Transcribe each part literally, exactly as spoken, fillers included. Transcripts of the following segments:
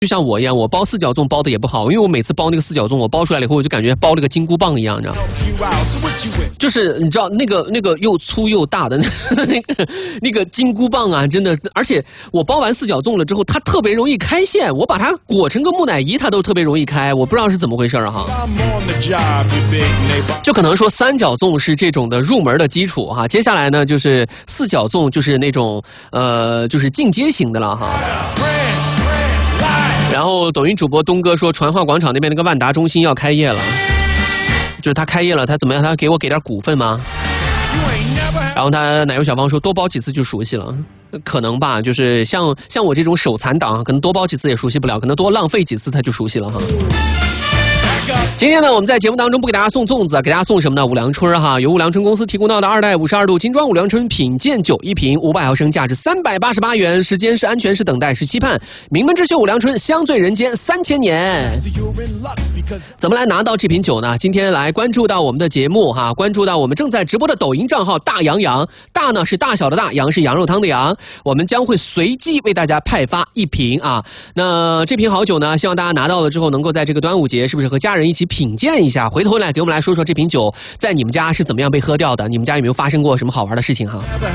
就像我一样，我包四角粽包的也不好，因为我每次包那个四角粽，我包出来了以后，我就感觉包了个金箍棒一样，你知道吗？就是你知道那个那个又粗又大的那个那个金箍棒啊，真的，而且我包完四角粽了之后，它特别容易开线，我把它裹成个木乃伊，它都特别容易开，我不知道是怎么回事啊哈。就可能说三角粽是这种的入门的基础哈，接下来呢就是四角粽就是那种呃就是进阶型的了哈。然后抖音主播东哥说，传化广场那边那个万达中心要开业了，就是他开业了，他怎么样？他给我给点股份吗？然后他奶油小芳说，多包几次就熟悉了，可能吧，就是像像我这种手残党，可能多包几次也熟悉不了，可能多浪费几次他就熟悉了哈。今天呢，我们在节目当中不给大家送粽子，给大家送什么呢？五粮春哈，由五粮春公司提供到的二代五十二度精装五粮春品鉴酒一瓶，五百毫升，价值三百八十八元。时间是安全，是等待，是期盼。名门之秀五粮春，香醉人间三千年。怎么来拿到这瓶酒呢？今天来关注到我们的节目哈，关注到我们正在直播的抖音账号大洋洋，大呢是大小的大，洋是羊肉汤的羊。我们将会随机为大家派发一瓶啊。那这瓶好酒呢，希望大家拿到了之后，能够在这个端午节是不是和家人一起品鉴一下，回头来给我们来说说这瓶酒在你们家是怎么样被喝掉的，你们家有没有发生过什么好玩的事情哈？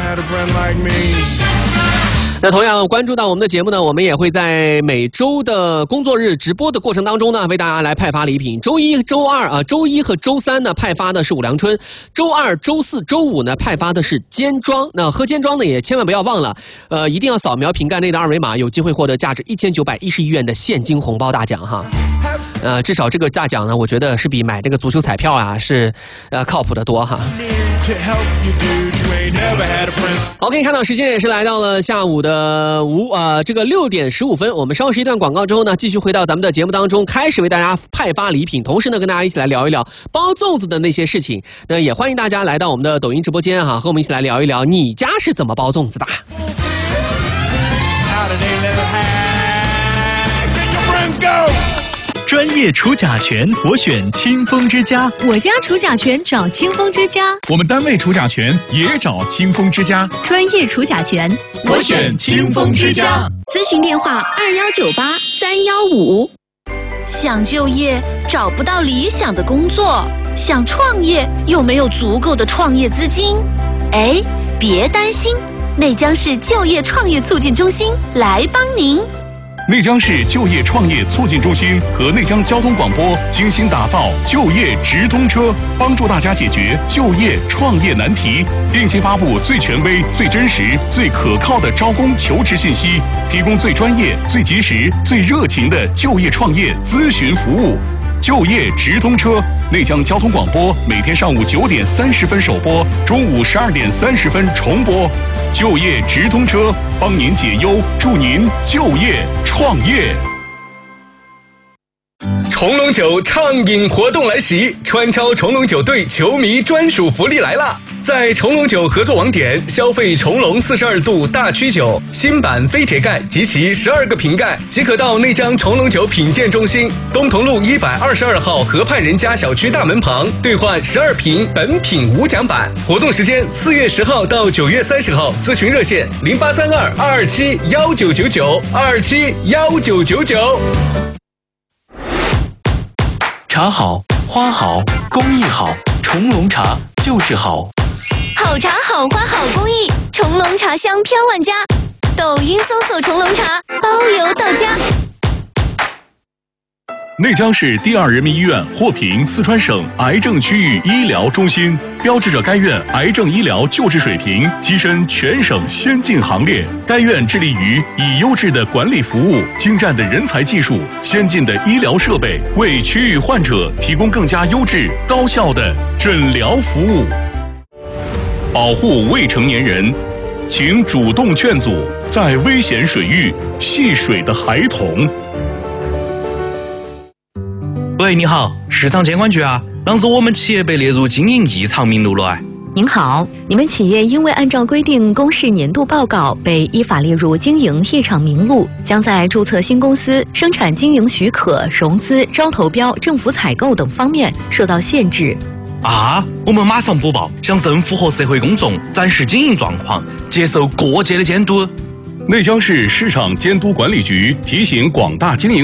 那同样关注到我们的节目呢，我们也会在每周的工作日直播的过程当中呢，为大家来派发礼品。周一、周二啊，周一和周三呢派发的是五粮春，周二、周四周五呢派发的是尖庄。那喝尖庄呢也千万不要忘了，呃，一定要扫描瓶盖内的二维码，有机会获得价值一千九百一十一元的现金红包大奖哈。呃，至少这个大奖呢，我觉得是比买这个足球彩票啊是呃靠谱的多哈。OK， 看到时间也是来到了下午的五呃这个六点十五分，我们稍事一段广告之后呢，继续回到咱们的节目当中，开始为大家派发礼品，同时呢跟大家一起来聊一聊包粽子的那些事情。那也欢迎大家来到我们的抖音直播间哈，和我们一起来聊一聊你家是怎么包粽子的。 专业除甲醛，我选清风之家。 我家除甲醛找清风之家。 我们单位除甲醛也找清风之家。 专业除甲醛， 我选清风之家。 咨询电话二幺九八三幺五。 想就业找不到理想的工作，想创业又没有足够的创业资金。哎，别担心，内江市就业创业促进中心来帮您。 内江市就业创业促进中心和内江交通广播精心打造就业直通车，帮助大家解决就业创业难题，定期发布最权威、最真实、最可靠的招工求职信息，提供最专业、最及时、最热情的就业创业咨询服务。就业直通车，内江交通广播每天上午九点三十分首播，中午十二点三十分重播。就业直通车，帮您解忧，祝您就业创业。 重龙酒畅饮活动来袭，川超重龙酒队球迷专属福利来啦！在重龙酒合作网点消费重龙四十二度大曲酒新版飞铁盖及其十二个瓶盖，即可到内江重龙酒品鉴中心东同路一百二十二号河畔人家小区大门旁兑换十二瓶本品无奖版。活动时间四月十号到九月三十号，咨询热线零八三二二二七幺九九九二七幺九九九。 茶好，花好，工艺好，重龙茶就是好。 好茶好花好工艺，重龙茶香飘万家。抖音搜索重龙茶，包邮到家。 内江市第二人民医院获评四川省癌症区域医疗中心，标志着该院癌症医疗救治水平跻身全省先进行列。该院致力于以优质的管理服务、精湛的人才技术、先进的医疗设备，为区域患者提供更加优质、高效的诊疗服务。保护未成年人，请主动劝阻在危险水域戏水的孩童。 喂，你好，市场监管局啊，当时我们企业被列入经营异常名录了哎。 您好，你们企业因为按照规定公示年度报告，被依法列入经营异常名录，将在注册新公司、生产经营许可、融资、招投标、政府采购等方面受到限制。 啊，我们马上补报，向政府和社会公众展示经营状况，接受各界的监督。 内江市市场监督管理局提醒广大经营